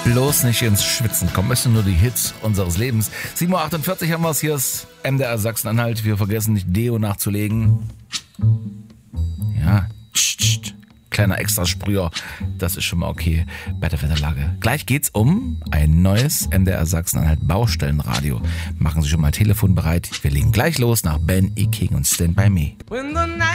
bloß nicht ins Schwitzen kommen. Es sind nur die Hits unseres Lebens. 7.48 Uhr haben wir es. Hier ist MDR Sachsen-Anhalt. Wir vergessen nicht, Deo nachzulegen. Ja, kleiner Extrasprüher. Das ist schon mal okay bei der Wetterlage. Gleich geht's um ein neues MDR Sachsen-Anhalt Baustellenradio. Machen Sie schon mal Telefon bereit. Wir legen gleich los nach Ben E. King und Stand By Me.